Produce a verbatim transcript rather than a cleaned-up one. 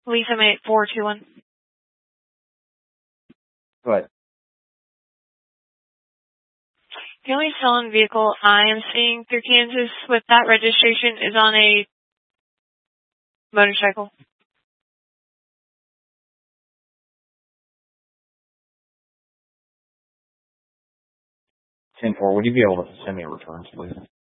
Lisa May four two one. Go ahead. The only stolen vehicle I am seeing through Kansas with that registration is on a motorcycle. ten four, would you be able to send me a return, please?